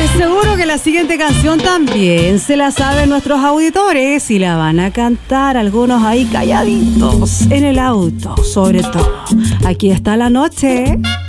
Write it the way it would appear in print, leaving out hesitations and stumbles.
seguro que la siguiente canción también se la saben nuestros auditores y la van a cantar algunos ahí calladitos en el auto, sobre todo. Aquí está la noche.